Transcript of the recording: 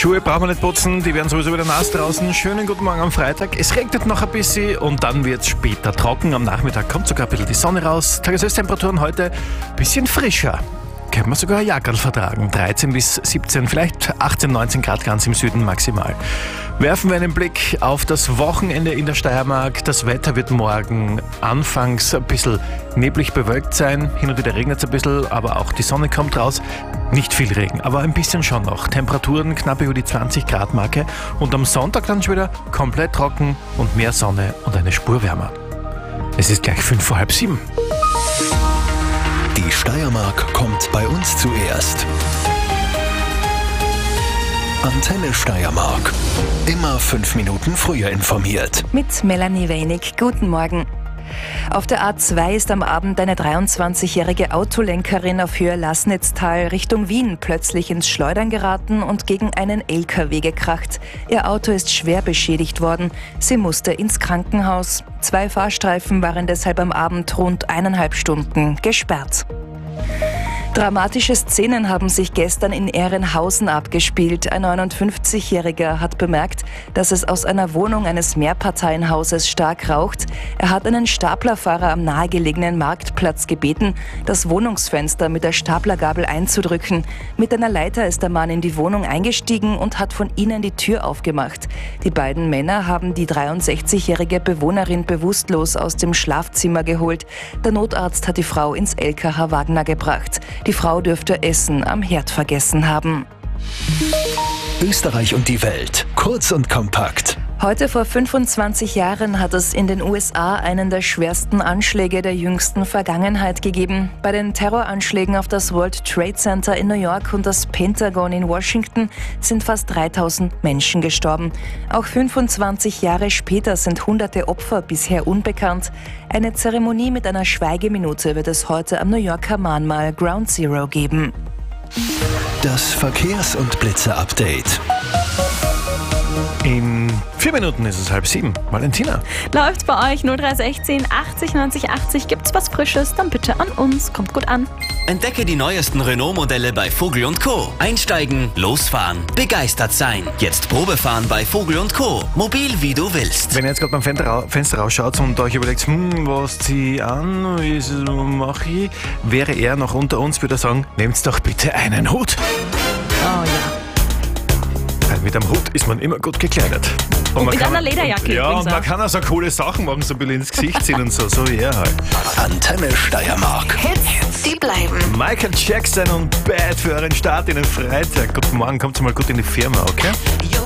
Schuhe brauchen wir nicht putzen, die werden sowieso wieder nass draußen. Schönen guten Morgen am Freitag. Es regnet noch ein bisschen und dann wird es später trocken. Am Nachmittag kommt sogar ein bisschen die Sonne raus. Tageshöchsttemperaturen heute ein bisschen frischer. Können wir sogar ein Jackerl vertragen. 13 bis 17, vielleicht 18, 19 Grad ganz im Süden maximal. Werfen wir einen Blick auf das Wochenende in der Steiermark. Das Wetter wird morgen anfangs ein bisschen neblig bewölkt sein. Hin und wieder regnet es ein bisschen, aber auch die Sonne kommt raus. Nicht viel Regen, aber ein bisschen schon noch. Temperaturen knapp über die 20 Grad Marke. Und am Sonntag dann schon wieder komplett trocken und mehr Sonne und eine Spur wärmer. Es ist gleich 5 vor halb 7. Die Steiermark kommt bei uns zuerst. Antenne Steiermark. Immer 5 Minuten früher informiert. Mit Melanie Weinig. Guten Morgen. Auf der A2 ist am Abend eine 23-jährige Autolenkerin auf Höhe Laßnitztal Richtung Wien plötzlich ins Schleudern geraten und gegen einen LKW gekracht. Ihr Auto ist schwer beschädigt worden. Sie musste ins Krankenhaus. 2 Fahrstreifen waren deshalb am Abend rund 1,5 Stunden gesperrt. Dramatische Szenen haben sich gestern in Ehrenhausen abgespielt. Ein 59-Jähriger hat bemerkt, dass es aus einer Wohnung eines Mehrparteienhauses stark raucht. Er hat einen Staplerfahrer am nahegelegenen Marktplatz gebeten, das Wohnungsfenster mit der Staplergabel einzudrücken. Mit einer Leiter ist der Mann in die Wohnung eingestiegen und hat von innen die Tür aufgemacht. Die beiden Männer haben die 63-jährige Bewohnerin bewusstlos aus dem Schlafzimmer geholt. Der Notarzt hat die Frau ins LKH Wagner gebracht. Die Frau dürfte Essen am Herd vergessen haben. Österreich und die Welt. Kurz und kompakt. Heute vor 25 Jahren hat es in den USA einen der schwersten Anschläge der jüngsten Vergangenheit gegeben. Bei den Terroranschlägen auf das World Trade Center in New York und das Pentagon in Washington sind fast 3000 Menschen gestorben. Auch 25 Jahre später sind hunderte Opfer bisher unbekannt. Eine Zeremonie mit einer Schweigeminute wird es heute am New Yorker Mahnmal Ground Zero geben. Das Verkehrs- und Blitzer-Update. In 4 Minuten ist es 6:30. Valentina. Läuft bei euch 0316 80 90 80. Gibt's was Frisches, dann bitte an uns. Kommt gut an. Entdecke die neuesten Renault-Modelle bei Vogel & Co. Einsteigen, losfahren, begeistert sein. Jetzt Probefahren bei Vogel & Co. Mobil wie du willst. Wenn ihr jetzt gerade beim Fenster rausschaut und euch überlegt, was ziehe ich an, wie mache ich, wäre er noch unter uns, würde er sagen, nehmt doch bitte einen Hut. Oh ja. Weil mit einem Hut ist man immer gut gekleidet. Und mit einer Lederjacke Ja, übrigens und man auch. kann auch so coole Sachen machen, so ein bisschen ins Gesicht ziehen und so wie er halt. Antenne Steiermark. Hits, die bleiben. Michael Jackson und Bad für euren Start in den Freitag. Guten Morgen, kommt mal gut in die Firma, okay?